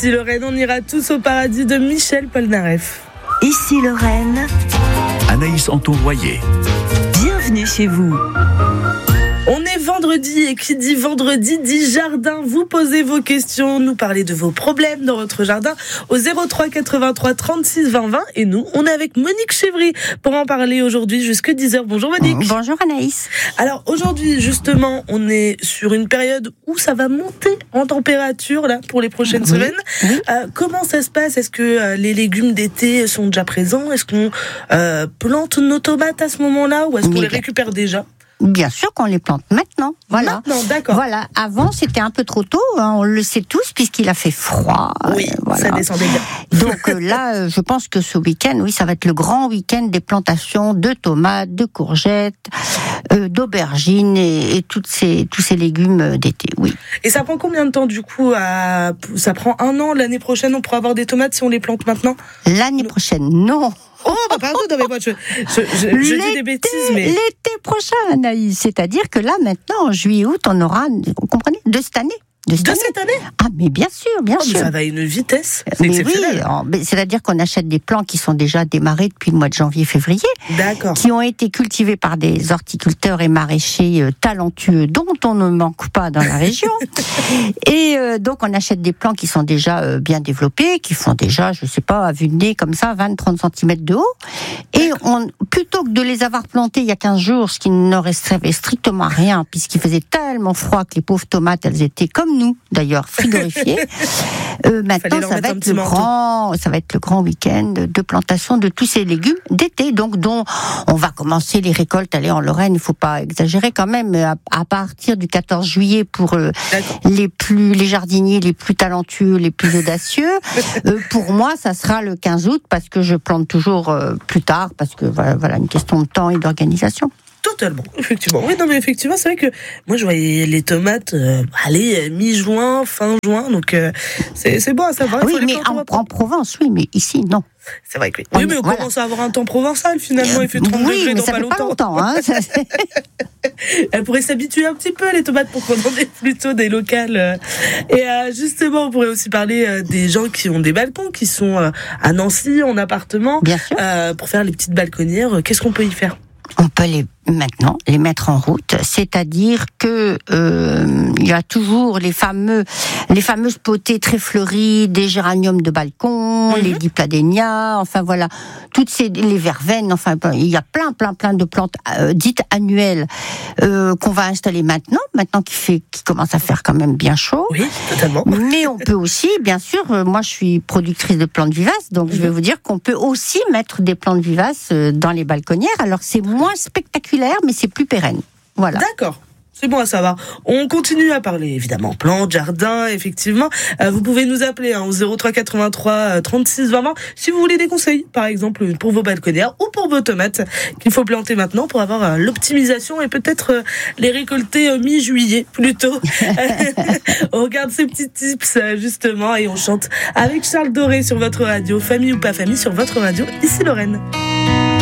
Ici Lorraine, on ira tous au paradis de Michel Polnareff. Ici Lorraine, Anaïs Anton-Royer. bienvenue chez vous. On est vendredi et qui dit vendredi dit jardin. Vous posez vos questions, nous parlez de vos problèmes dans votre jardin au 03 83 36 20 20. Et nous, on est avec Monique Chevry pour en parler aujourd'hui jusque 10h. Bonjour Monique. Bonjour Anaïs. Alors aujourd'hui, justement, on est sur une période où ça va monter en température là pour les prochaines semaines. Oui. Comment ça se passe ? Est-ce que les légumes d'été sont déjà présents ? Est-ce qu'on plante nos tomates à ce moment-là ou est-ce qu'on les récupère déjà ? Bien sûr qu'on les plante maintenant. Voilà. Maintenant, d'accord. Voilà. Avant, c'était un peu trop tôt. On le sait tous puisqu'il a fait froid. Oui, voilà. Ça descendait bien. Donc là, je pense que ce week-end, oui, ça va être le grand week-end des plantations de tomates, de courgettes, d'aubergines et tous ces légumes d'été. Oui. Et ça prend combien de temps du coup Ça prend 1 an l'année prochaine on pourra avoir des tomates si on les plante maintenant ? L'année prochaine, non. Oh, bah pardon, non, mais moi je dis des bêtises, mais... L'été prochain, Anaïs. C'est-à-dire que là, maintenant, en juillet-août, on aura, vous comprenez, de cette année. De cette année ? Ah, mais bien sûr, bien sûr. Mais ça va à une vitesse, c'est Mais exceptionnel. oui, c'est-à-dire qu'on achète des plants qui sont déjà démarrés depuis le mois de janvier-février, D'accord. qui ont été cultivés par des horticulteurs et maraîchers talentueux, dont on ne manque pas dans la région. Et donc, on achète des plants qui sont déjà bien développés, qui font déjà, je sais pas, à vue de nez, comme ça, 20-30 cm de haut. Et plutôt que de les avoir plantés il y a 15 jours, ce qui ne servait strictement à rien, puisqu'il faisait tellement froid que les pauvres tomates, elles étaient comme nous, d'ailleurs, frigorifiées. Maintenant, ça va être le grand week-end de plantation de tous ces légumes d'été, donc dont on va commencer les récoltes. Allez, en Lorraine, il faut pas exagérer quand même, à partir du 14 juillet pour les jardiniers les plus talentueux, les plus audacieux. Pour moi, ça sera le 15 août parce que je plante toujours plus tard, parce que voilà une question de temps et d'organisation. Totalement, effectivement. Oui, non, mais effectivement, c'est vrai que moi, je voyais les tomates mi-juin, fin juin, donc c'est bon à savoir. Oui, mais en Provence, oui, mais ici, non. C'est vrai que oui. Oui, mais on commence à avoir un temps provençal, finalement. Il fait 30 degrés dans pas longtemps. Hein, Elle pourrait s'habituer un petit peu, les tomates, pour qu'on en ait plutôt des locales. Et justement, on pourrait aussi parler des gens qui ont des balcons, qui sont à Nancy, en appartement. Bien sûr. Pour faire les petites balconnières. Qu'est-ce qu'on peut y faire ? On peut maintenant les mettre en route, c'est-à-dire que il y a toujours les fameuses potées très fleuries, des géraniums de balcon, les dipladénias, enfin voilà, les verveines, enfin il y a plein de plantes dites annuelles qu'on va installer maintenant qui commence à faire quand même bien chaud. Oui, totalement. Mais on peut aussi, bien sûr, moi je suis productrice de plantes vivaces, donc je vais vous dire qu'on peut aussi mettre des plantes vivaces dans les balconnières. Alors c'est moins spectaculaire, mais c'est plus pérenne. Voilà. D'accord. C'est bon à savoir. On continue à parler, évidemment, plantes, jardin, effectivement. Vous pouvez nous appeler au 03 83 36 20 20 si vous voulez des conseils, par exemple, pour vos balconnières ou pour vos tomates qu'il faut planter maintenant pour avoir l'optimisation et peut-être les récolter mi-juillet, plutôt. On regarde ces petits tips, justement, et on chante avec Charles Doré sur votre radio. Famille ou pas famille sur votre radio, ici Lorraine.